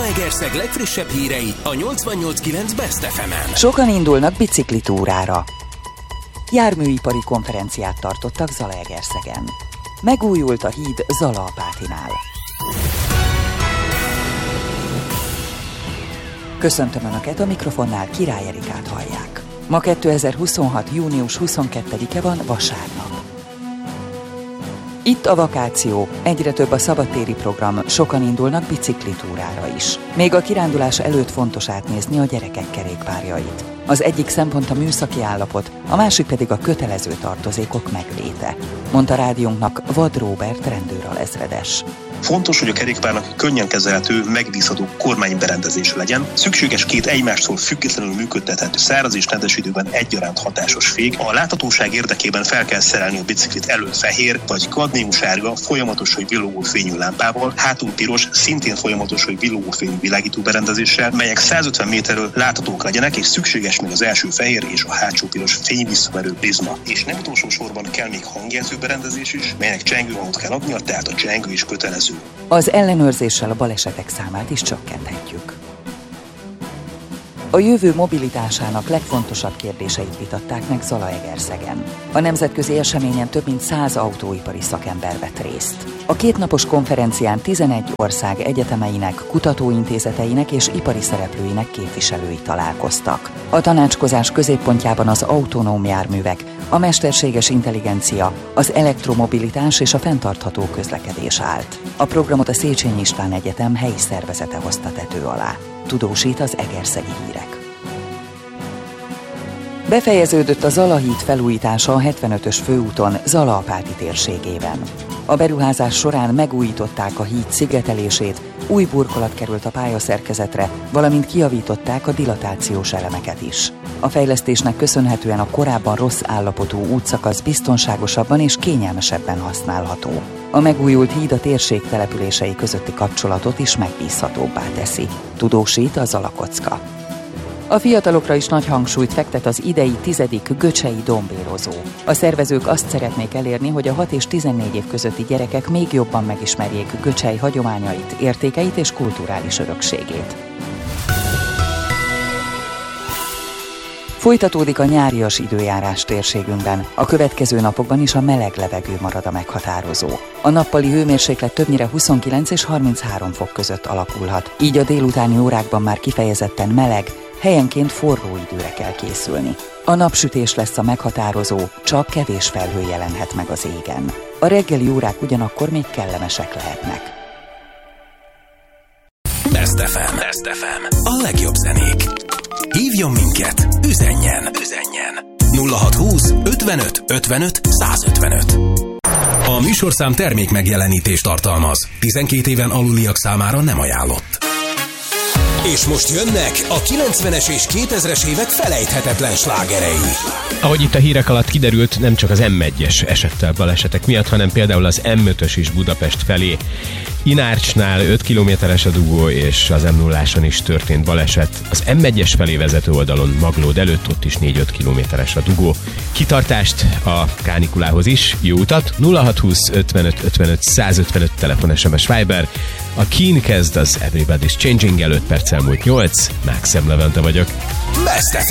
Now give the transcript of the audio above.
Zalaegerszeg legfrissebb hírei a 88.9 Best FM-en. Sokan indulnak biciklitúrára. Járműipari konferenciát tartottak Zalaegerszegen. Megújult a híd Zalaapátinál. Köszöntöm Önöket, a mikrofonnál Király Erikát hallják. Ma 2026. június 22-e van, vasárnap. Itt a vakáció, egyre több a szabadtéri program, sokan indulnak biciklitúrára is. Még a kirándulás előtt fontos átnézni a gyerekek kerékpárjait. Az egyik szempont a műszaki állapot, a másik pedig a kötelező tartozékok megléte, mondta rádiónknak Vad Róbert rendőralezredes. Fontos, hogy a kerékpárnak könnyen kezelhető, megbízható kormányberendezés legyen. Szükséges két egymástól függetlenül működtethető száraz és nedves időben egyaránt hatásos fék. A láthatóság érdekében fel kell szerelni a biciklit elől fehér vagy kadmiumsárga, folyamatos vagy villogó fényű lámpával, hátul piros, szintén folyamatos vagy villogó fényű világító berendezéssel, melyek 150 méterről láthatók legyenek, és szükséges még az első fehér és a hátsó piros fényvisszaverő prizma. És nem utolsó sorban kell még hangjelző berendezés is, melynek csengő hangot kell adnia, tehát a csengő is kötelező. Az ellenőrzéssel a balesetek számát is csökkenthetjük. A jövő mobilitásának legfontosabb kérdéseit vitatták meg Zalaegerszegen. A nemzetközi eseményen több mint 100 autóipari szakember vett részt. A kétnapos konferencián 11 ország egyetemeinek, kutatóintézeteinek és ipari szereplőinek képviselői találkoztak. A tanácskozás középpontjában az autonóm járművek, a mesterséges intelligencia, az elektromobilitás és a fenntartható közlekedés állt. A programot a Széchenyi István Egyetem helyi szervezete hozta tető alá. Tudósít az egerszegi hírek. Befejeződött a Zalahíd felújítása a 75-ös főúton Zalaapáti térségében. A beruházás során megújították a híd szigetelését, új burkolat került a pályaszerkezetre, valamint kijavították a dilatációs elemeket is. A fejlesztésnek köszönhetően a korábban rossz állapotú útszakasz biztonságosabban és kényelmesebben használható. A megújult híd a térség települései közötti kapcsolatot is megbízhatóbbá teszi. Tudósít a Zalakocka. A fiatalokra is nagy hangsúlyt fektet az idei 10. göcsei dombérozó. A szervezők azt szeretnék elérni, hogy a 6 és 14 év közötti gyerekek még jobban megismerjék Göcsei hagyományait, értékeit és kulturális örökségét. Folytatódik a nyárias időjárás térségünkben. A következő napokban is a meleg levegő marad a meghatározó. A nappali hőmérséklet többnyire 29 és 33 fok között alakulhat. Így a délutáni órákban már kifejezetten meleg, helyenként forró időre kell készülni. A napsütés lesz a meghatározó, csak kevés felhő jelenhet meg az égen. A reggeli órák ugyanakkor még kellemesek lehetnek. Best FM. A legjobb zenék. Hívjon minket, üzenjen. 0620 55 55 155. A műsorszám termék megjelenítést tartalmaz. 12 éven aluliak számára nem ajánlott. És most jönnek a 90-es és 2000-es évek felejthetetlen slágerei. Ahogy itt a hírek alatt kiderült, nem csak az M1-es esett el balesetek miatt, hanem például az M5-ös is Budapest felé. Inárcsnál 5 kilométeres a dugó, és az M0-áson is történt baleset. Az M1-es felé vezető oldalon Maglód előtt, ott is 4-5 kilométeres a dugó. Kitartást a kánikulához is, jó utat! 0620 55 55 155 telefon, SMS, Viber. A Keen kezd az Everybody's Changing, 5 perccel múlt 8, Mákszem Levente vagyok. Best FM.